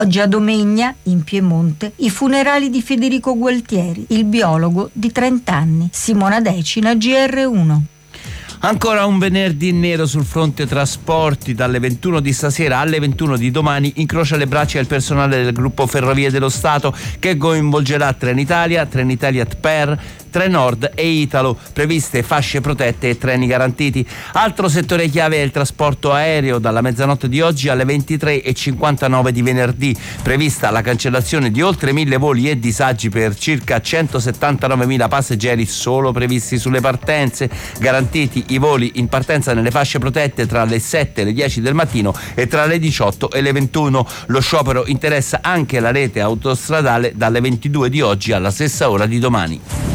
Oggi a Domegna, in Piemonte, i funerali di Federico Gualtieri, il biologo di 30 anni. Simona Decina, GR1. Ancora un venerdì nero sul fronte trasporti. Dalle 21 di stasera alle 21 di domani incrocia le braccia il personale del gruppo Ferrovie dello Stato, che coinvolgerà Trenitalia, Trenitalia TPER, Trenord e Italo. Previste fasce protette e treni garantiti. Altro settore chiave è il trasporto aereo. Dalla mezzanotte di oggi alle 23:59 di venerdì prevista la cancellazione di oltre 1000 voli e disagi per circa 179.000 passeggeri solo previsti sulle partenze. Garantiti i voli in partenza nelle fasce protette tra le 7 e le 10 del mattino e tra le 18 e le 21. Lo sciopero interessa anche la rete autostradale dalle 22 di oggi alla stessa ora di domani.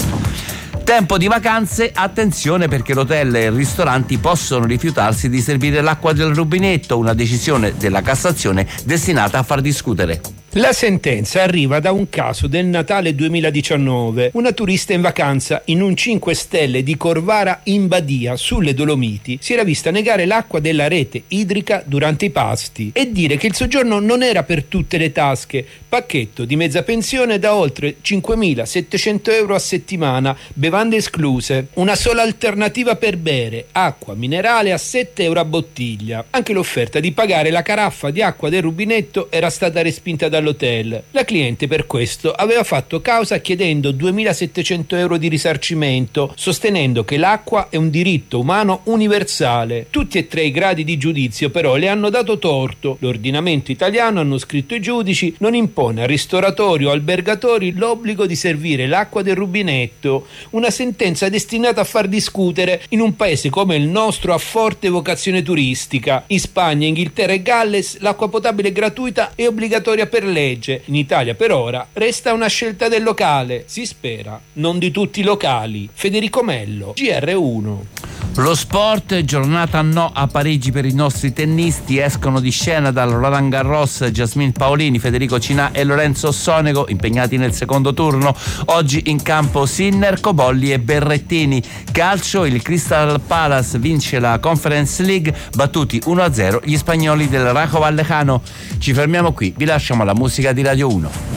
Tempo di vacanze, attenzione perché l'hotel e i ristoranti possono rifiutarsi di servire l'acqua del rubinetto, una decisione della Cassazione destinata a far discutere. La sentenza arriva da un caso del Natale 2019. Una turista in vacanza in un 5 stelle di Corvara in Badia, sulle Dolomiti, si era vista negare l'acqua della rete idrica durante i pasti e dire che il soggiorno non era per tutte le tasche. Pacchetto di mezza pensione da oltre 5.700 euro a settimana, bevande escluse. Una sola alternativa per bere, acqua minerale a 7 euro a bottiglia. Anche l'offerta di pagare la caraffa di acqua del rubinetto era stata respinta dall'hotel. La cliente per questo aveva fatto causa chiedendo 2.700 euro di risarcimento, sostenendo che l'acqua è un diritto umano universale. Tutti e tre i gradi di giudizio però le hanno dato torto. L'ordinamento italiano, hanno scritto i giudici, non impone a ristoratori o albergatori l'obbligo di servire l'acqua del rubinetto. Una sentenza destinata a far discutere in un paese come il nostro a forte vocazione turistica. In Spagna, Inghilterra e Galles l'acqua potabile è gratuita e obbligatoria per legge. In Italia per ora resta una scelta del locale, si spera non di tutti i locali. Federico Mello, GR1. Lo sport, giornata no a Parigi per i nostri tennisti. Escono di scena dal Roland Garros Jasmine Paolini, Federico Cinà e Lorenzo Sonego, impegnati nel secondo turno. Oggi in campo Sinner, Cobolli e Berrettini. Calcio, il Crystal Palace vince la Conference League, battuti 1-0 gli spagnoli del Rayo Vallecano. Ci fermiamo qui, vi lasciamo alla musica di Radio 1.